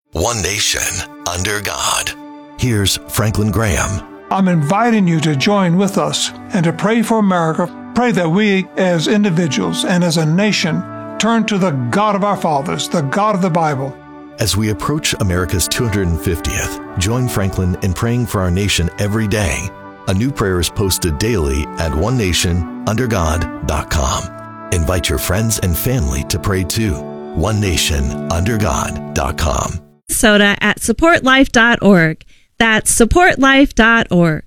One nation, under God. Here's Franklin Graham. I'm inviting you to join with us and to pray for America. Pray that we, as individuals and as a nation, turn to the God of our fathers, the God of the Bible. As we approach America's 250th, join Franklin in praying for our nation every day. A new prayer is posted daily at onenationundergod.com. Invite your friends and family to pray too. onenationundergod.com. Soda at supportlife.org. That's supportlife.org.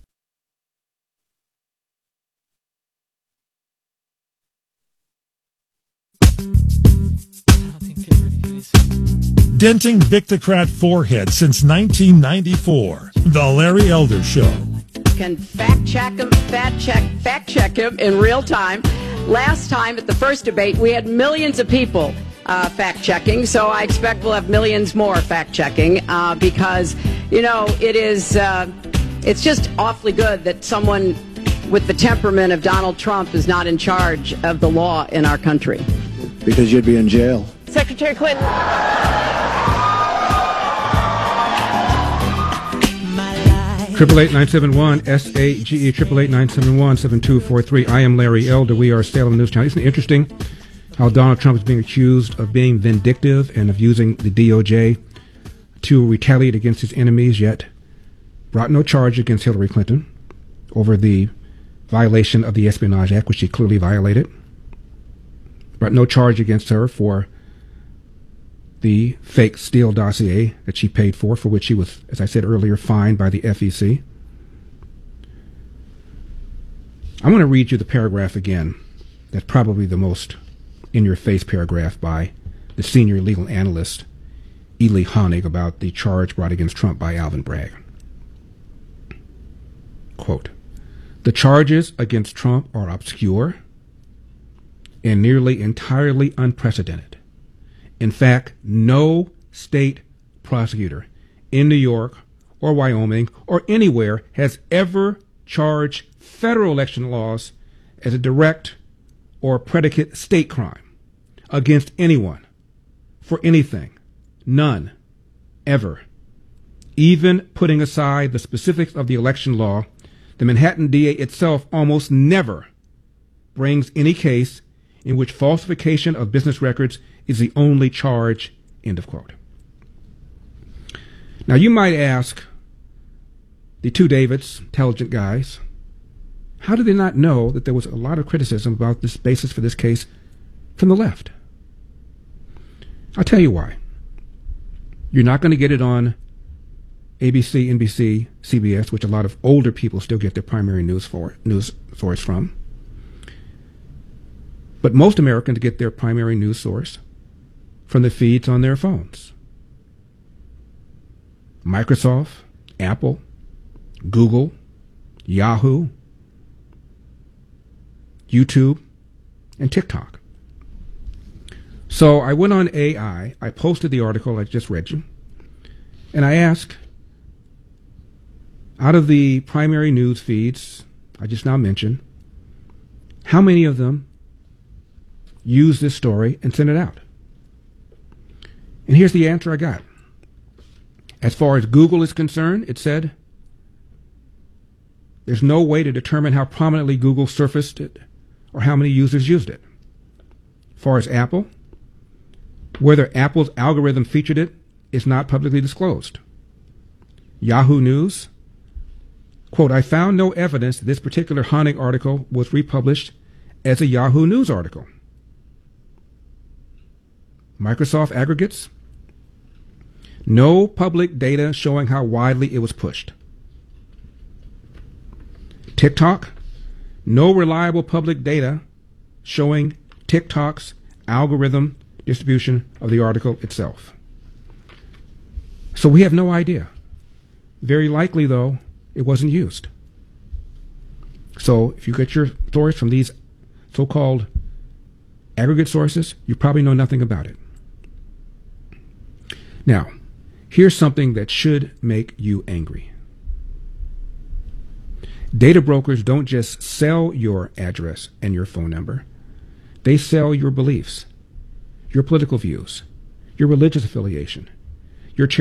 Denting Victocrat forehead since 1994. The Larry Elder Show. Can fact check him in real time. Last time at the first debate, we had millions of people fact checking, so I expect we'll have millions more fact checking because, it's just awfully good that someone with the temperament of Donald Trump is not in charge of the law in our country. Because you'd be in jail. Secretary Clinton. 888-971-SAGE, 888-971-7243. I am Larry Elder. We are Salem News Channel. Isn't it interesting how Donald Trump is being accused of being vindictive and of using the DOJ to retaliate against his enemies, yet brought no charge against Hillary Clinton over the violation of the Espionage Act, which she clearly violated. Brought no charge against her for the fake Steele dossier that she paid for which she was, as I said earlier, fined by the FEC. I'm going to read you the paragraph again. That's probably the most in-your-face paragraph by the senior legal analyst, Ely Honig, about the charge brought against Trump by Alvin Bragg. Quote, "The charges against Trump are obscure and nearly entirely unprecedented. In fact, no state prosecutor in New York or Wyoming or anywhere has ever charged federal election laws as a direct or predicate state crime against anyone for anything. None. Ever. Even putting aside the specifics of the election law, the Manhattan DA itself almost never brings any case in which falsification of business records is the only charge," end of quote. Now you might ask the two Davids, intelligent guys, how did they not know that there was a lot of criticism about this basis for this case from the left? I'll tell you why. You're not going to get it on ABC, NBC, CBS, which a lot of older people still get their primary news source from. But most Americans get their primary news source from the feeds on their phones. Microsoft, Apple, Google, Yahoo, YouTube, and TikTok. So I went on AI, I posted the article I just read you, and I asked, out of the primary news feeds I just now mentioned, how many of them use this story and send it out? And here's the answer I got. As far as Google is concerned, it said, there's no way to determine how prominently Google surfaced it or how many users used it. As far as Apple, whether Apple's algorithm featured it is not publicly disclosed. Yahoo News, quote, "I found no evidence that this particular Honig article was republished as a Yahoo News article." Microsoft aggregates, no public data showing how widely it was pushed. TikTok, no reliable public data showing TikTok's algorithm distribution of the article itself. So we have no idea. Very likely, though, it wasn't used. So if you get your source from these so-called aggregate sources, you probably know nothing about it. Now, here's something that should make you angry. Data brokers don't just sell your address and your phone number. They sell your beliefs, your political views, your religious affiliation,